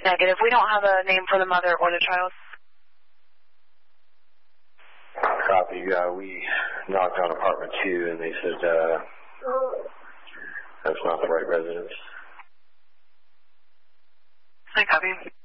Negative. We don't have a name for the mother or the child. Copy. We knocked on apartment 2 and they said that's not the right residence. I copy.